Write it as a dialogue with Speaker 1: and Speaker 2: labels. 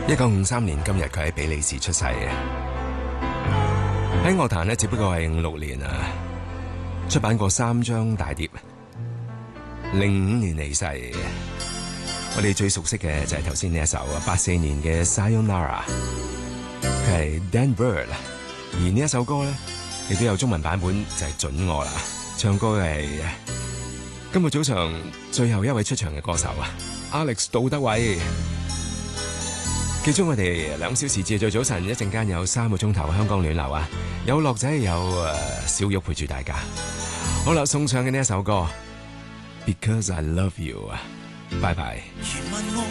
Speaker 1: 1953年今日佢喺比利時出世嘅，喺樂壇呢只不過係56年啊，出版過3張大碟，05年離世。我哋最熟悉嘅就係頭先呢一首啊，84年嘅 Sayonara， 佢係 Dan Bird， 而呢一首歌咧亦都有中文版本，就係準我啦，唱歌嘅係今日早上最後一位出場嘅歌手啊 Alex 杜德偉。記住我哋2小時至最早晨，一陣間有3個鐘頭香港暖流啊，有樂仔有小玉陪住大家。好啦，送上嘅呢一首歌 Because I Love You 啊，拜拜。